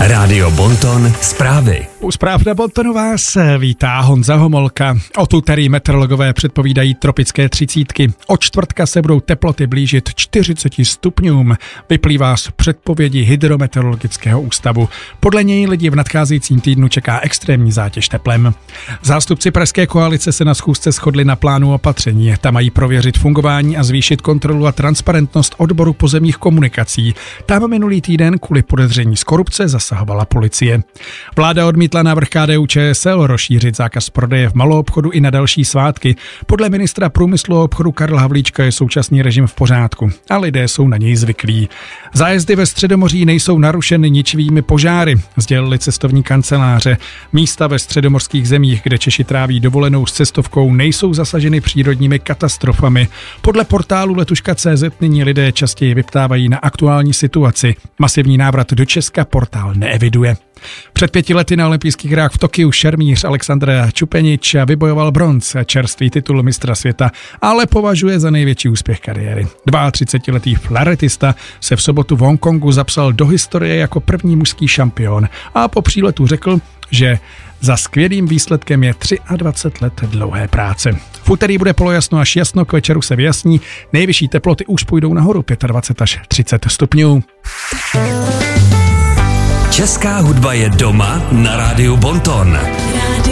Rádio Bonton zprávy. U zpráv na Bontonu vás vítá Honza Homolka. Od úterý meteorologové předpovídají tropické 30. Od čtvrtka se budou teploty blížit 40 stupňům. Vyplývá z předpovědi Hydrometeorologického ústavu. Podle něj lidi v nadcházejícím týdnu čeká extrémní zátěž teplem. Zástupci pražské koalice se na schůzce shodli na plánu opatření. Ta mají prověřit fungování a zvýšit kontrolu a transparentnost odboru pozemních komunikací. Tam minulý týden kvůli podezření z korupce zasahovala policie. Vláda odmítla návrh KDU-ČSL rozšířit zákaz prodeje v maloobchodu i na další svátky. Podle ministra průmyslu a obchodu Karla Havlíčka je současný režim v pořádku a lidé jsou na něj zvyklí. Zájezdy ve Středomoří nejsou narušeny ničivými požáry, sdělili cestovní kanceláře. Místa ve středomorských zemích, kde Češi tráví dovolenou s cestovkou, nejsou zasaženy přírodními katastrofami. Podle portálu Letuška.cz nyní lidé častěji vyptávají na aktuální situaci. Masivní návrat do Česka portál neeviduje. Před 5 lety na olympijských hrách v Tokiu šermíř Alexandr Čupenič vybojoval bronz, čerstvý titul mistra světa, ale považuje za největší úspěch kariéry. 32letý flaretista se v sobotu v Hongkongu zapsal do historie jako první mužský šampion a po příletu řekl, že za skvělým výsledkem je 23 let dlouhé práce. V úterý bude polojasno až jasno, k večeru se vyjasní, nejvyšší teploty už půjdou nahoru 25 až 30 stupňů. Česká hudba je doma na Rádiu Bonton.